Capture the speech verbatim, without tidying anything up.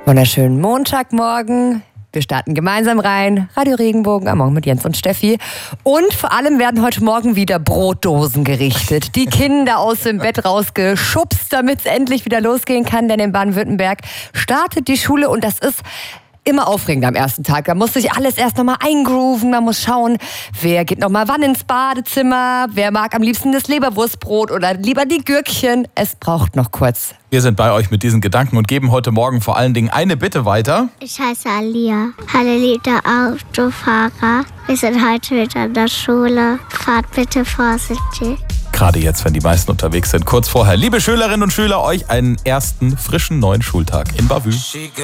Wunderschönen Montagmorgen. Wir starten gemeinsam rein. Radio Regenbogen am Morgen mit Jens und Steffi. Und vor allem werden heute Morgen wieder Brotdosen gerichtet. Die Kinder aus dem Bett rausgeschubst, damit es endlich wieder losgehen kann. Denn in Baden-Württemberg startet die Schule und das ist immer aufregend am ersten Tag. Da muss sich alles erst nochmal eingrooven. Man muss schauen, wer geht nochmal wann ins Badezimmer. Wer mag am liebsten das Leberwurstbrot oder lieber die Gürkchen. Es braucht noch kurz. Wir sind bei euch mit diesen Gedanken und geben heute Morgen vor allen Dingen eine Bitte weiter. Ich heiße Alia. Hallo liebe Autofahrer. Wir sind heute wieder in der Schule. Fahrt bitte vorsichtig. Gerade jetzt, wenn die meisten unterwegs sind, kurz vorher. Liebe Schülerinnen und Schüler, euch einen ersten frischen neuen Schultag in Bavü.